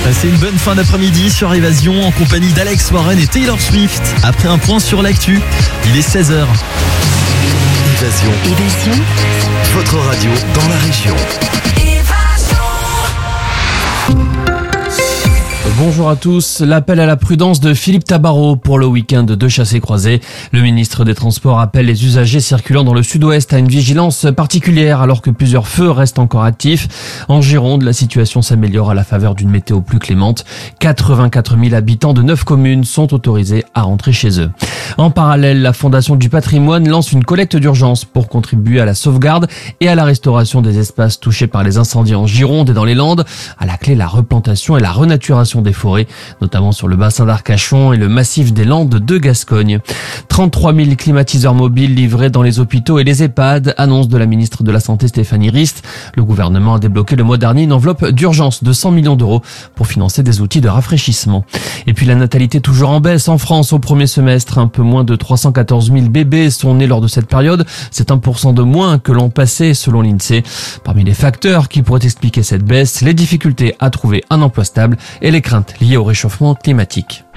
Passez une bonne fin d'après-midi sur Évasion en compagnie d'Alex Warren et Taylor Swift. Après un point sur l'actu, il est 16h. Évasion, votre radio dans la région. Bonjour à tous. L'appel à la prudence de Philippe Tabarot pour le week-end de chassés-croisés. Le ministre des Transports appelle les usagers circulant dans le sud-ouest à une vigilance particulière alors que plusieurs feux restent encore actifs. En Gironde, la situation s'améliore à la faveur d'une météo plus clémente. 84 000 habitants de 9 communes sont autorisés à rentrer chez eux. En parallèle, la Fondation du Patrimoine lance une collecte d'urgence pour contribuer à la sauvegarde et à la restauration des espaces touchés par les incendies en Gironde et dans les Landes. À la clé, la replantation et la renaturation des forêts, notamment sur le bassin d'Arcachon et le massif des Landes de Gascogne. 33 000 climatiseurs mobiles livrés dans les hôpitaux et les EHPAD, annonce de la ministre de la Santé Stéphanie Rist. Le gouvernement a débloqué le mois dernier une enveloppe d'urgence de 100 millions d'euros pour financer des outils de rafraîchissement. Et puis la natalité toujours en baisse en France au premier semestre. Un peu moins de 314 000 bébés sont nés lors de cette période. C'est 1% de moins que l'an passé selon l'INSEE. Parmi les facteurs qui pourraient expliquer cette baisse, les difficultés à trouver un emploi stable et les craintes liées au réchauffement climatique.